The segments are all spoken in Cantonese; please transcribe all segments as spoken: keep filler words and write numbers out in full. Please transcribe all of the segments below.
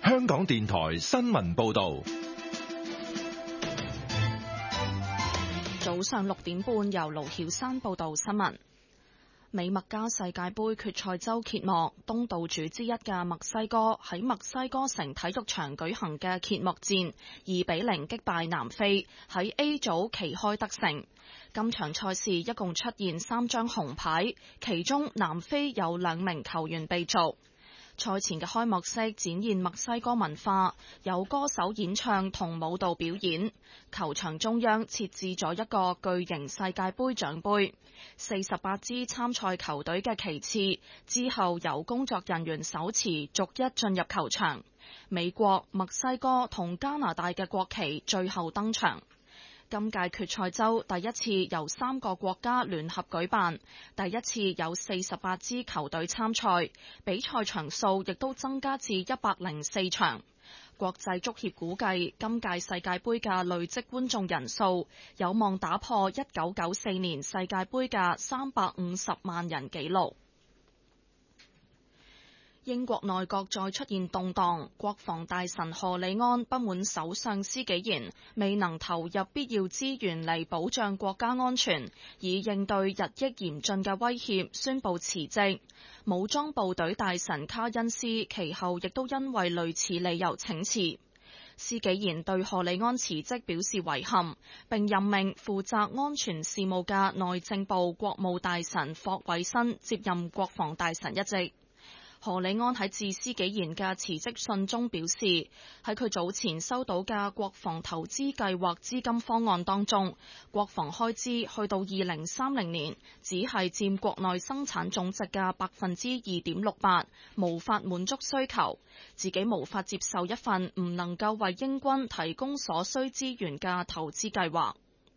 香港電台新聞報道。 早上六點半，由盧曉山報道新聞。美墨加世界盃決賽周揭幕，東道主之一嘅墨西哥喺墨西哥城體育場舉行嘅揭幕戰，二比零擊敗南非，喺 A 組旗開得勝。今場賽事一共出現三張紅牌，其中南非有兩名球員被逐。賽前嘅開幕式展現墨西哥文化，有歌手演唱同舞蹈表演。球場中央設置咗一個巨型世界盃獎盃，四十八支參賽球隊嘅旗幟之後由工作人員手持逐一進入球場。美國、墨西哥同加拿大嘅國旗最後登場。今屆決賽周第一次由三個國家聯合舉辦，第一次有四十八支球隊參賽，比賽場數亦都增加至一百零四場。國際足協估計今屆世界盃嘅累積觀眾人數有望打破一九九四年世界盃嘅三百五十萬人紀錄。英國內閣再出現動盪，國防大臣賀里安不滿首相施紀賢未能投入必要資源嚟保障國家安全，以應對日益嚴峻嘅威脅，宣布辭職。武裝部隊大臣卡恩斯其後亦都因為類似理由請辭。施紀賢對賀里安辭職表示遺憾，並任命負責安全事務嘅內政部國務大臣霍偉新接任國防大臣一職。賀里安喺致施紀賢嘅辭職信中表示，喺佢早前收到嘅國防投資計劃資金方案當中，國防開支去到二零三零年只係佔國內生產總值嘅百分之二點六八，無法滿足需求，自己無法接受一份唔能夠為英軍提供所需資源嘅投資計劃。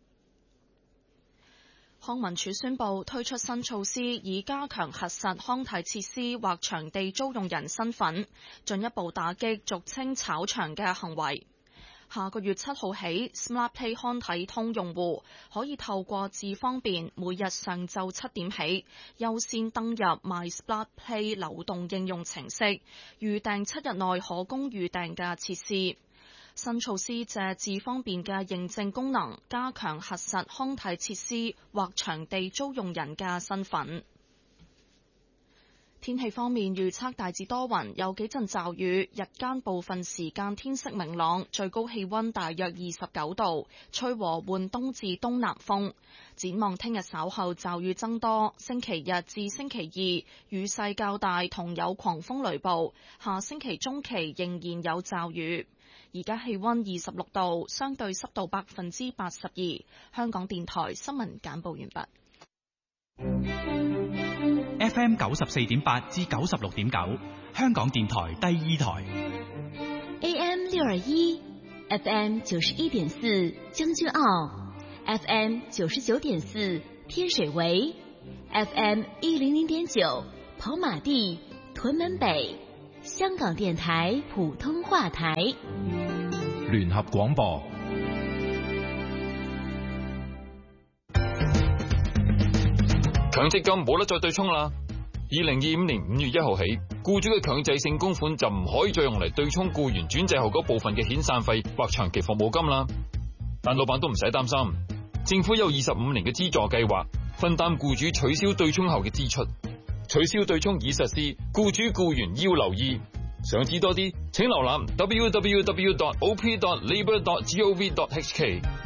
康文署宣布推出新措施，以加強核實康體設施或場地租用人身份，進一步打擊俗稱炒場嘅行為。下個月七號起 ，SmartPlay 康體通用戶可以透過智方便，每日上晝七點起優先登入 MySmartPlay 流動應用程式，預訂七日內可供預訂嘅設施。新措施借智方便嘅認證功能，加強核實康體設施或場地租用人嘅身份。天氣方面預測大致多雲，有幾陣驟雨，日間部分時間天色明朗，最高氣溫大約二十九度，吹和緩東至東南風。展望聽日稍後驟雨增多，星期日至星期二雨勢較大，同有狂風雷暴。下星期中期仍然有驟雨。而家氣溫二十六度，相對濕度百分之八十二。香港電台新聞簡報完畢。 F M 九十四點八至九十六點九，香港電台第二台。 A M 六二一 ，F M 九十一點四將軍澳 ，F M 九十九點四天水圍 ，F M 一零零點九跑馬地屯門北。香港電台普通話台聯合廣播。 強積金冇得再對沖啦！二零二五年五月一號起，僱主嘅強制性供款就唔可以再用嚟對沖僱員轉制後嗰部分嘅遣散費或長期服務金啦。但老闆都唔使擔心，政府有二十五年嘅資助計劃，分擔僱主取消對沖後嘅支出。取消對沖已實施，僱主僱員要留意。想知多啲，請瀏覽 w w w dot o p dot labour dot gov dot h k。